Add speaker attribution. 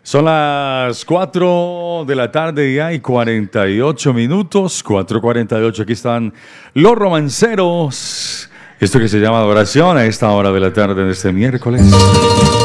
Speaker 1: Son las 4 de la tarde y hay 48 minutos. 4:48. Aquí están los romanceros. Esto que se llama adoración a esta hora de la tarde de este miércoles.